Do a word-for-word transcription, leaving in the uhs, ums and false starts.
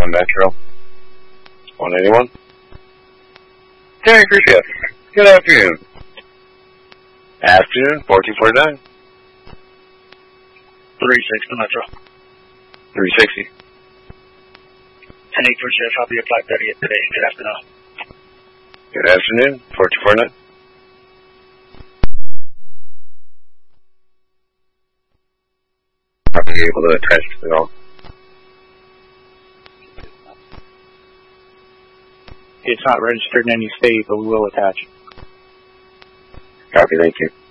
one Metro. one eighty-one. Terry Griffith. Good afternoon. Afternoon, fourteen forty-nine. three sixty Metro. three sixty. ten eight for Sheriff, I'll be at five thirty today. Good afternoon. Good afternoon, fourteen forty-nine. I'll be able to attach to it all. It's not registered in any state, but we will attach. Copy, thank you.